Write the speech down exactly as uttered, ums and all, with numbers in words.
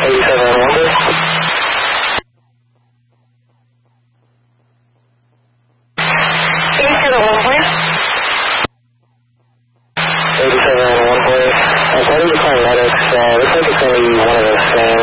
eighty-seven on one, please. eighty-seven one, please. eighty-seven on one, please. According to Climatics, uh, looks like it's going to be one of the same.